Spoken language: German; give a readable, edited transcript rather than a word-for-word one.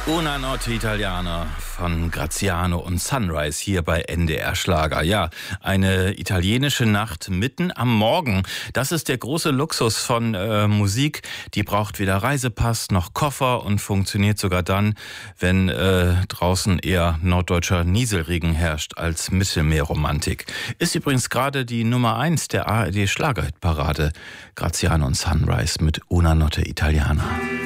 Una Notte Italiana von Graziano und Sunrise hier bei NDR Schlager. Ja, eine italienische Nacht mitten am Morgen. Das ist der große Luxus von Musik. Die braucht weder Reisepass noch Koffer und funktioniert sogar dann, wenn draußen eher norddeutscher Nieselregen herrscht als Mittelmeerromantik. Ist übrigens gerade die Nummer 1 der ARD Schlagerhitparade. Graziano und Sunrise mit Una Notte Italiana.